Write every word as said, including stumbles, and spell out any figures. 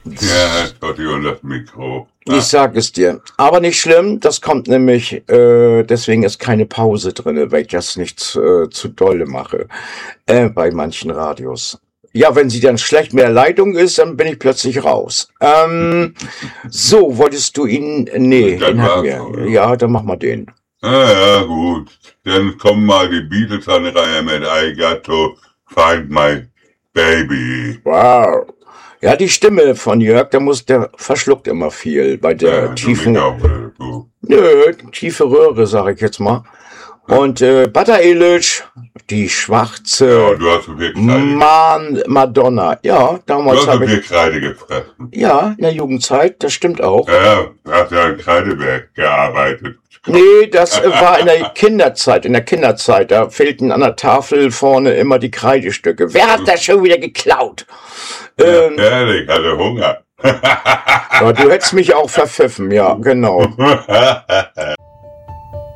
Ja, Totti und das Mikro. Ich sag es dir. Aber nicht schlimm, das kommt nämlich, äh, deswegen ist keine Pause drin, weil ich das nicht äh, zu dolle mache, äh, bei manchen Radios. Ja, wenn sie dann schlecht mit der Leitung ist, dann bin ich plötzlich raus. Ähm, so, wolltest du ihn, nee, Dann den hatten war's wir. so, Ja, dann mach mal den. Ah, ja, gut. Dann kommen mal die Beatles an die Reihe mit I Got to Find My Baby. Wow. Ja, die Stimme von Jörg, der muss, der verschluckt immer viel bei der Ja, du tiefen, mich auch, äh, du. nö, tiefe Röhre, sag ich jetzt mal. Und äh, Butter Illich, die Ja, schwarze du hast so viel Kreide, Man Madonna. Ja, du damals hast so habe ich, viel Kreide gefressen. ja, in der Jugendzeit, das stimmt auch. Ja, du hast ja im Kreideberg gearbeitet. Nee, das äh, war in der Kinderzeit, in der Kinderzeit, da fehlten an der Tafel vorne immer die Kreidestücke. Wer hat das schon wieder geklaut? Ja, Ähm, ehrlich, hatte Hunger. ja, du hättest mich auch verpfiffen, ja, genau.